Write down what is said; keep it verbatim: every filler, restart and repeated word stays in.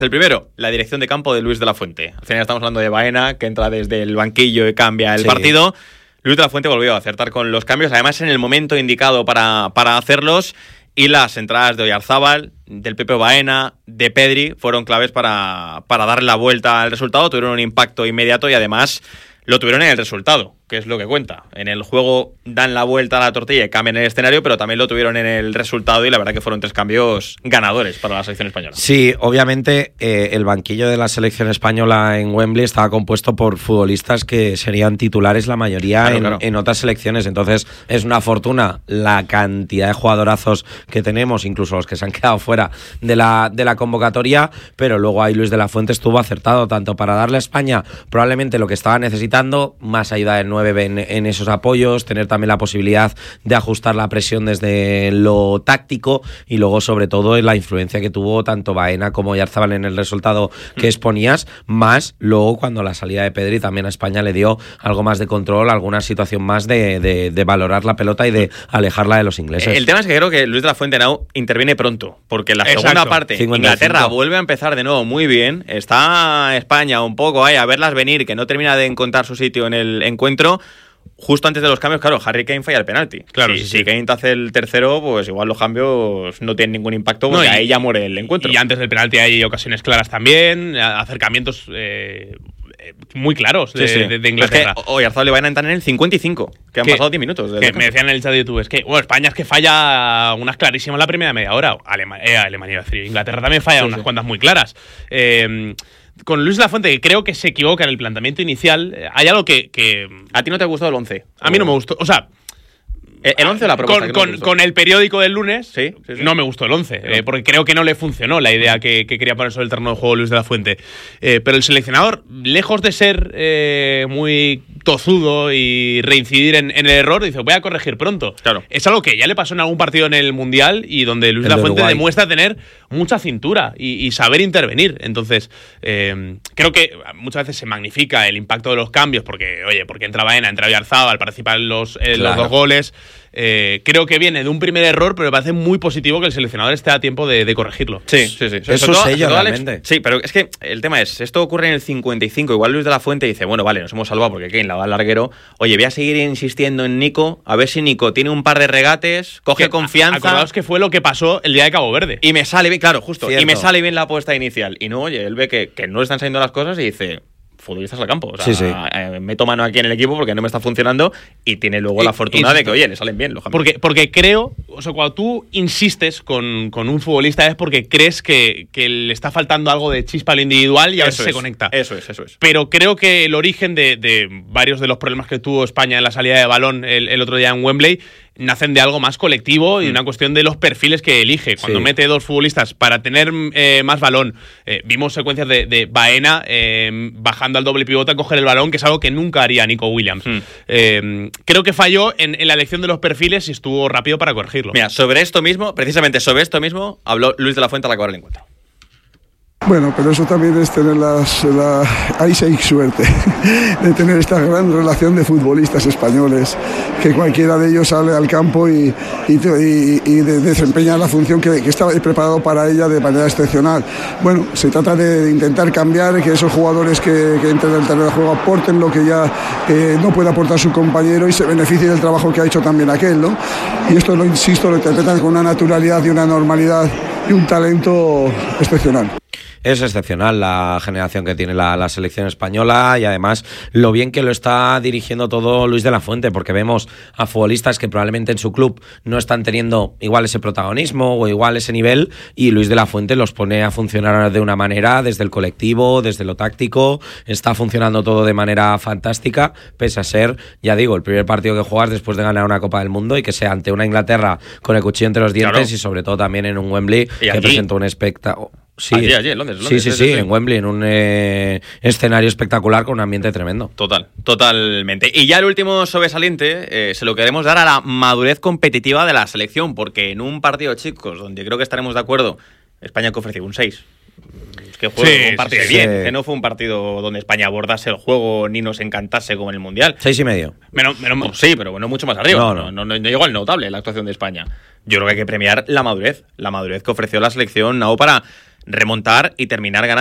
El primero, la dirección de campo de Luis de la Fuente. Al final estamos hablando de Baena, que entra desde el banquillo y cambia el sí. partido. Luis de la Fuente volvió a acertar con los cambios, además en el momento indicado para, para hacerlos, y las entradas de Oyarzábal, del Pepe Baena, de Pedri, fueron claves para, para darle la vuelta al resultado, tuvieron un impacto inmediato y además lo tuvieron en el resultado, que es lo que cuenta. En el juego dan la vuelta a la tortilla y cambian el escenario, pero también lo tuvieron en el resultado y la verdad que fueron tres cambios ganadores para la selección española. Sí, obviamente eh, el banquillo de la selección española en Wembley estaba compuesto por futbolistas que serían titulares la mayoría claro, en, claro. en otras selecciones, entonces es una fortuna la cantidad de jugadorazos que tenemos, incluso los que se han quedado fuera de la, de la convocatoria, pero luego ahí Luis de la Fuente estuvo acertado tanto para darle a España probablemente lo que estaba necesitando, más ayuda del nueve En, en esos apoyos, tener también la posibilidad de ajustar la presión desde lo táctico y luego sobre todo en la influencia que tuvo tanto Baena como Oyarzábal en el resultado que exponías, más luego cuando la salida de Pedri también a España le dio algo más de control, alguna situación más de, de, de valorar la pelota y de alejarla de los ingleses. El tema es que creo que Luis de la Fuente Nau interviene pronto, porque en la Exacto. segunda parte cincuenta y cinco Inglaterra vuelve a empezar de nuevo muy bien, está España un poco ahí a verlas venir, que no termina de encontrar su sitio en el encuentro. Justo antes de los cambios, claro, Harry Kane falla el penalti. Claro, si, sí, sí. si Kane te hace el tercero, pues igual los cambios no tienen ningún impacto porque no, y, ahí ya muere el encuentro. Y antes del penalti hay ocasiones claras también, acercamientos eh, muy claros de, sí, sí. de, de Inglaterra. Es que Oyarzábal y Baena entran en el cincuenta y cinco, que han que, pasado diez minutos. Que me decían en el chat de YouTube, es que bueno, España es que falla unas clarísimas la primera media hora. Alema, eh, Alemania iba a decir, Inglaterra también falla sí, unas sí. cuantas muy claras. Eh... Con Luis de la Fuente, que creo que se equivoca en el planteamiento inicial, hay algo que... que ¿A ti no te ha gustado el once? A mí no me gustó, o sea... ¿El once o la propuesta? Con, con, con el periódico del lunes, sí, sí, sí. no me gustó el once, eh, porque creo que no le funcionó la idea que, que quería poner sobre el terreno de juego Luis de la Fuente. Eh, pero el seleccionador, lejos de ser eh, muy tozudo y reincidir en, en el error, dice, voy a corregir pronto. Claro. Es algo que ya le pasó en algún partido en el Mundial y donde Luis el de la Fuente Uruguay. demuestra tener mucha cintura y, y saber intervenir. Entonces, eh, creo que muchas veces se magnifica el impacto de los cambios, porque, oye, porque entra Baena, entra Oyarzábal, participan los, eh, claro. los dos goles. Eh, creo que viene de un primer error, pero me parece muy positivo que el seleccionador esté a tiempo de, de corregirlo. Sí, sí, sí. Eso todo, sello realmente. Alex, sí, pero es que el tema es, esto ocurre en el cincuenta y cinco, igual Luis de la Fuente dice, bueno, vale, nos hemos salvado porque Kane la va al larguero, oye, voy a seguir insistiendo en Nico, a ver si Nico tiene un par de regates, coge que, confianza. Acordaos que fue lo que pasó el día de Cabo Verde. Y me sale bien, claro, justo, Cierto. y me sale bien la apuesta inicial. Y no, oye, él ve que, que no están saliendo las cosas y dice... futbolistas al campo, o sea, sí, sí. Eh, meto mano aquí en el equipo porque no me está funcionando y tiene luego y, la fortuna y, de que, oye, le salen bien los cambios. Porque, porque creo, o sea, cuando tú insistes con, con un futbolista es porque crees que, que le está faltando algo de chispa al individual y a veces se conecta. Eso es, eso es. Pero creo que el origen de, de varios de los problemas que tuvo España en la salida de balón el, el otro día en Wembley nacen de algo más colectivo y mm. una cuestión de los perfiles que elige. Cuando sí. mete dos futbolistas para tener eh, más balón, eh, vimos secuencias de, de Baena eh, bajando al doble pivote a coger el balón, que es algo que nunca haría Nico Williams. Mm. Eh, creo que falló en, en la elección de los perfiles y estuvo rápido para corregirlo. Mira, sobre esto mismo, precisamente sobre esto mismo, habló Luis de la Fuente al acabar el encuentro. Bueno, pero eso también es tener las, la, ahí sí hay suerte de tener esta gran relación de futbolistas españoles, que cualquiera de ellos sale al campo y, y, y, y de, desempeña la función que, que estaba preparado para ella de manera excepcional. Bueno, se trata de intentar cambiar, que esos jugadores que, que entren en el terreno de juego aporten lo que ya eh, no puede aportar su compañero y se beneficie del trabajo que ha hecho también aquel, ¿no? Y esto, lo insisto, lo interpretan con una naturalidad y una normalidad y un talento excepcional. Es excepcional la generación que tiene la, la selección española y además lo bien que lo está dirigiendo todo Luis de la Fuente, porque vemos a futbolistas que probablemente en su club no están teniendo igual ese protagonismo o igual ese nivel y Luis de la Fuente los pone a funcionar de una manera desde el colectivo, desde lo táctico, está funcionando todo de manera fantástica, pese a ser, ya digo, el primer partido que juegas después de ganar una Copa del Mundo y que sea ante una Inglaterra con el cuchillo entre los dientes, claro. Y sobre todo también en un Wembley que presentó un espectáculo. Sí, allí, allí, en Londres, Londres, sí, sí, sí, sí, en Wembley, en un eh, escenario espectacular con un ambiente tremendo. Total, totalmente. Y ya el último sobresaliente eh, se lo queremos dar a la madurez competitiva de la selección, porque en un partido, chicos, donde creo que estaremos de acuerdo, España que ofreció un seis. Es que fue sí, un partido sí, bien, sí. que no fue un partido donde España abordase el juego ni nos encantase como en el Mundial. Seis y medio. Menos, menos, sí, pero bueno, mucho más arriba. No, no, no, no, no llegó al notable la actuación de España. Yo creo que hay que premiar la madurez, la madurez que ofreció la selección Nao para remontar y terminar ganando.